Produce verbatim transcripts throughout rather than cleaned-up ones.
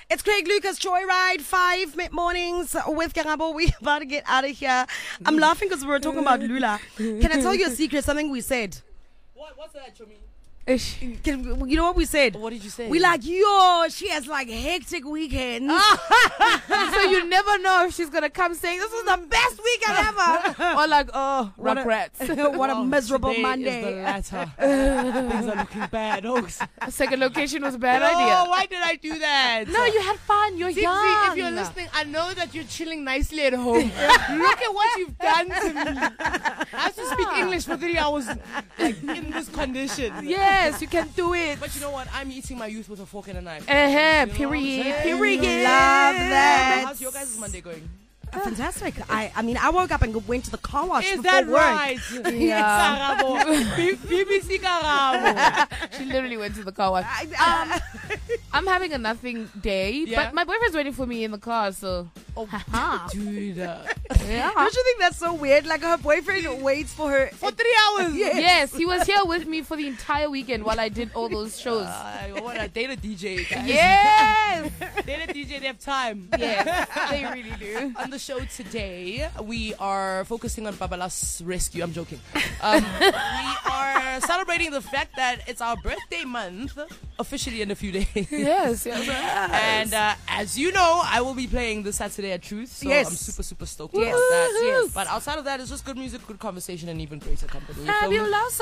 It's Craig Lucas Joyride, five mid mornings with Karabo. We about to get out of here. I'm laughing because we were talking about Lula. Can I tell you a secret? Something we said. What? What's that, Chomi? Can, you know what we said? What did you say? We like, yo, she has like hectic weekends. So you never know if she's gonna come saying this is the best weekend ever, or like, oh, What a- regrets. What a Oh, miserable today Monday. Is the latter. Things are looking bad, folks. Second location was a bad Oh, idea. why did I do that? No, you had fun. You're See, young. see, if you're listening, I know that you're chilling nicely at home. Look at what you've done to me. I have to speak English for three hours like, in this condition. Yes, you can do it. But you know what? I'm eating my youth with a fork and a knife. Uh-huh, You know what I'm period. saying? Period. Love that. How's your guys' Monday going? Fantastic. I, I mean, I woke up and went to the car wash Is before that work. right? Yeah. Karabo. B- BBC Karabo. She literally went to the car wash. I, Um, I'm having a nothing day, Yeah? but my boyfriend's waiting for me in the car, so. Oh, Haha. dude. Uh, Yeah. don't you think that's so weird? Like her boyfriend waits for her. for three hours. Yes, he was here with me for the entire weekend while I did all those shows. Uh, what a date a D J, guys. Yes! Date a D J, they have time. Yes, they really do. On the show today, we are focusing on Babala's rescue. I'm joking. Um, we are celebrating the fact that it's our birthday month, officially in a few days. Yes, yes. And uh, as you know, I will be playing this Saturday at Truth, so Yes. I'm super, super stoked Yes. about that. Yes. But outside of that, it's just good music, good conversation, and even greater company. You feel me? Fabulous.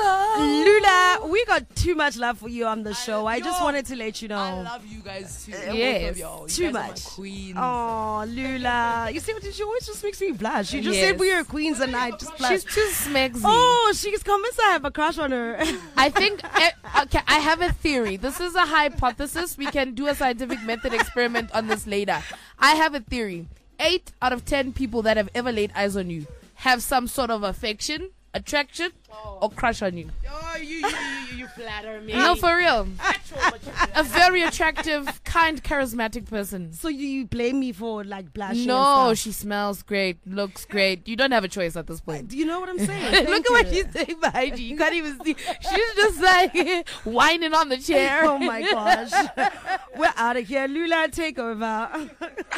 Lula, we got too much love for you on the show. I, I- just yo, wanted to let you know. I love you guys too. Both yes. of y'all. You Too guys are my much. queens. Oh, Lula. You see what she always just makes me blush. She just Yes. said we are queens and I just blush. She's too smexy. Oh, she's convinced I have a crush on her. I think, eh, okay, I have a theory. This is a hypothesis. We can do a scientific method experiment on this later. I have a theory. Eight out of ten people that have ever laid eyes on you have some sort of affection, attraction, or crush on you. Oh, you, you, you, you flatter me. No, for real. Actual, but you flatter A very attractive, kind, charismatic person. So you, you blame me for like blushing? No, and stuff. she smells great, looks great. You don't have a choice at this point. Do you know what I'm saying? Look Thank at what you. she's saying behind you. You can't even see. She's just like whining on the chair. Oh my gosh. We're out of here. Lula, take over.